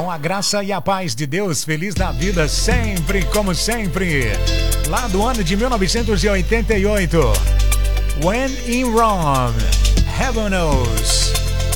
Com a graça e a paz de Deus, feliz da vida sempre, como sempre. Lá do ano de 1988. When in Rome, Heaven Knows.